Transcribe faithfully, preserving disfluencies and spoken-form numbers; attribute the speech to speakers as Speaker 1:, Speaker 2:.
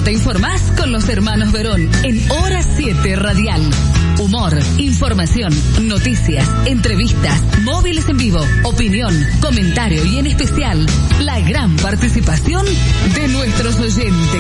Speaker 1: te informás con los hermanos Verón en Hora siete Radial. Humor, información, noticias, entrevistas, móviles en vivo, opinión, comentario y en especial la gran participación de nuestros oyentes.